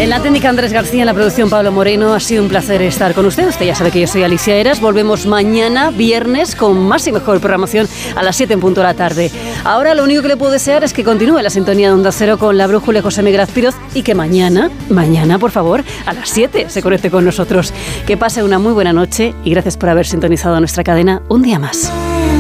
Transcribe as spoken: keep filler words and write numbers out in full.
En la técnica Andrés García, en la producción Pablo Moreno. Ha sido un placer estar con usted. Usted ya sabe que yo soy Alicia Eras. Volvemos mañana, viernes, con más y mejor programación a las siete en punto de la tarde. Ahora lo único que le puedo desear es que continúe la sintonía de Onda Cero con la brújula José Miguel Azpiroz y que mañana, mañana, por favor, a las siete se conecte con nosotros. Que pase una muy buena noche y gracias por haber sintonizado nuestra cadena un día más.